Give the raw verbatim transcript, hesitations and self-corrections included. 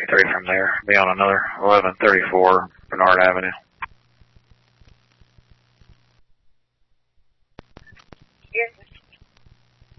three from there. Be on another eleven thirty-four Bernard Avenue.